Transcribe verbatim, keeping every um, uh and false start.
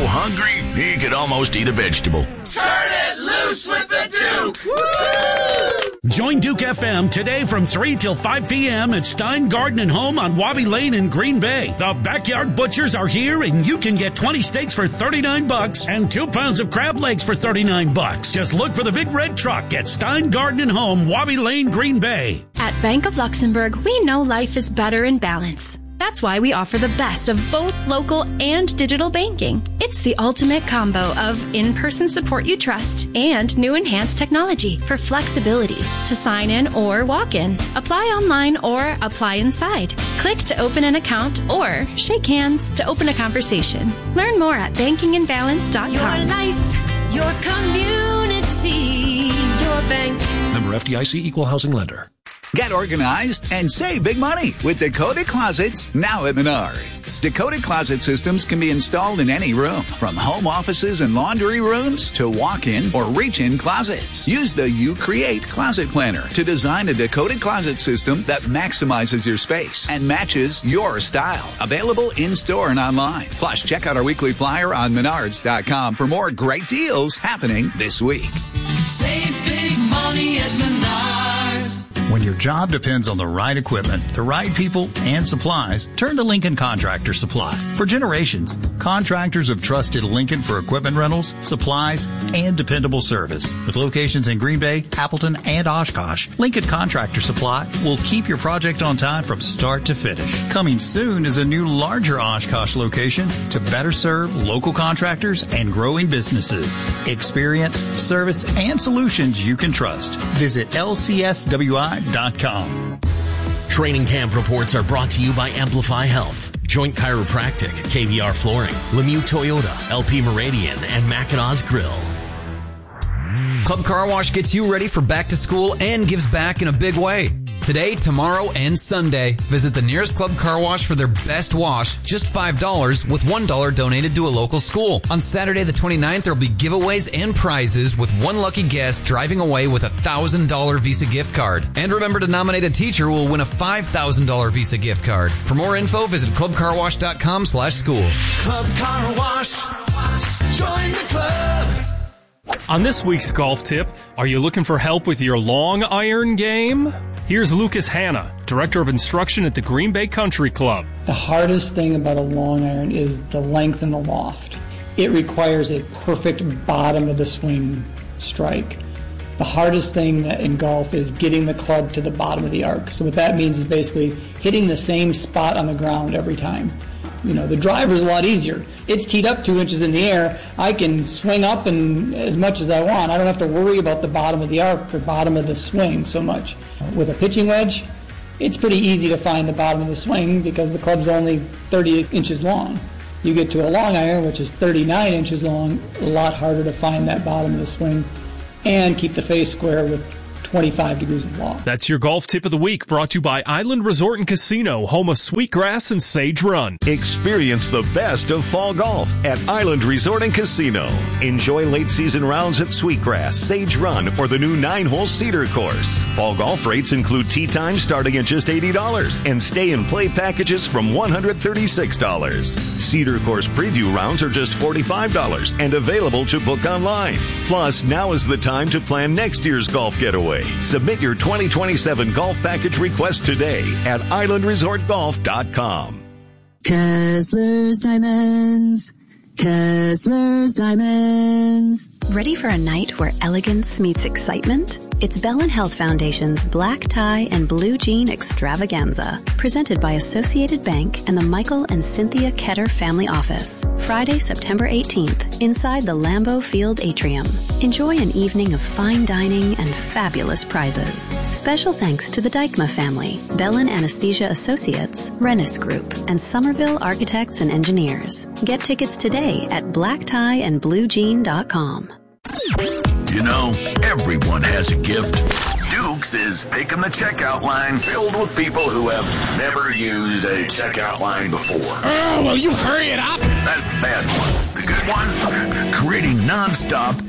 hungry he could almost eat a vegetable. Turn it loose with the Duke! Woo! Join Duke F M today from three till five p.m. at Stein Garden and Home on Wabi Lane in Green Bay. The Backyard Butchers are here, and you can get twenty steaks for thirty-nine bucks and two pounds of crab legs for thirty-nine bucks. Just look for the big red truck at Stein Garden and Home, Wabi Lane, Green Bay. At Bank of Luxembourg, we know life is better in balance. That's why we offer the best of both local and digital banking. It's the ultimate combo of in-person support you trust and new enhanced technology for flexibility to sign in or walk in, apply online or apply inside, click to open an account, or shake hands to open a conversation. Learn more at banking in balance dot com. Your life, your community, your bank. Member F D I C, Equal Housing Lender. Get organized and save big money with Dakota Closets now at Menards. Dakota Closet systems can be installed in any room, from home offices and laundry rooms to walk-in or reach-in closets. Use the You Create Closet Planner to design a Dakota Closet system that maximizes your space and matches your style. Available in-store and online. Plus, check out our weekly flyer on menards dot com for more great deals happening this week. Save big money at Menards. When your job depends on the right equipment, the right people, and supplies, turn to Lincoln Contractor Supply. For generations, contractors have trusted Lincoln for equipment rentals, supplies, and dependable service. With locations in Green Bay, Appleton, and Oshkosh, Lincoln Contractor Supply will keep your project on time from start to finish. Coming soon is a new, larger Oshkosh location to better serve local contractors and growing businesses. Experience, service, and solutions you can trust. Visit L C S W I dot com. Training camp reports are brought to you by Amplify Health, Joint Chiropractic, K V R Flooring, Lemieux Toyota, L P Meridian, and Mackinac Grill. Club Car Wash gets you ready for back to school and gives back in a big way. Today, tomorrow, and Sunday, visit the nearest Club Car Wash for their best wash, just five dollars, with one dollar donated to a local school. On Saturday the twenty-ninth, there will be giveaways and prizes, with one lucky guest driving away with a one thousand dollars Visa gift card. And remember to nominate a teacher who will win a five thousand dollars Visa gift card. For more info, visit club car wash dot com slash school. Club Car Wash. Join the club. On this week's golf tip, are you looking for help with your long iron game? Here's Lucas Hanna, Director of Instruction at the Green Bay Country Club. The hardest thing about a long iron is the length and the loft. It requires a perfect bottom of the swing strike. The hardest thing in golf is getting the club to the bottom of the arc. So what that means is basically hitting the same spot on the ground every time. You know, the driver's a lot easier. It's teed up two inches in the air. I can swing up and as much as I want. I don't have to worry about the bottom of the arc or bottom of the swing so much. With a pitching wedge, it's pretty easy to find the bottom of the swing because the club's only thirty inches long. You get to a long iron, which is thirty-nine inches long, a lot harder to find that bottom of the swing and keep the face square with twenty-five degrees of loft. That's your golf tip of the week, brought to you by Island Resort and Casino, home of Sweetgrass and Sage Run. Experience the best of fall golf at Island Resort and Casino. Enjoy late season rounds at Sweetgrass, Sage Run, or the new nine-hole Cedar course. Fall golf rates include tee time starting at just eighty dollars and stay and play packages from one hundred thirty-six dollars. Cedar course preview rounds are just forty-five dollars and available to book online. Plus, now is the time to plan next year's golf getaway. Submit your twenty twenty-seven golf package request today at island resort golf dot com. Kessler's Diamonds. Kessler's Diamonds. Ready for a night where elegance meets excitement? It's Bell and Health Foundation's Black Tie and Blue Jean Extravaganza, presented by Associated Bank and the Michael and Cynthia Ketter Family Office. Friday, September eighteenth, inside the Lambeau Field Atrium. Enjoy an evening of fine dining and fabulous prizes. Special thanks to the Dykma family, Bellin Anesthesia Associates, Rennis Group, and Somerville Architects and Engineers. Get tickets today at black tie and blue jean dot com. You know, everyone has a gift. Dukes is picking the checkout line filled with people who have never used a checkout line before. Oh, will you hurry it up? That's the bad one. The good one? Creating nonstop